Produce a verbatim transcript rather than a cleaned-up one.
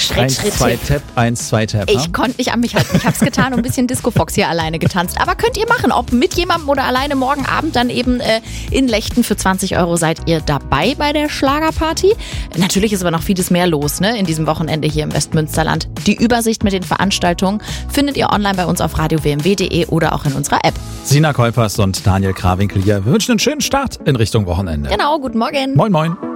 Schritt, eins, Schritt, zwei, Schritt. Tap, eins, zwei, Tap. Ich konnte nicht an mich halten. Ich habe es getan und ein bisschen Disco Fox hier alleine getanzt. Aber könnt ihr machen, ob mit jemandem oder alleine morgen Abend dann eben äh, in Lechten für zwanzig Euro seid ihr dabei bei der Schlagerparty. Natürlich ist aber noch vieles mehr los, ne, in diesem Wochenende hier im Westmünsterland. Die Übersicht mit den Veranstaltungen findet ihr online bei uns auf radio w m w punkt d e oder auch in unserer App. Sina Kolpers und Daniel Krawinkel hier. Wir wünschen einen schönen Start in Richtung Wochenende. Genau, guten Morgen. Moin, moin.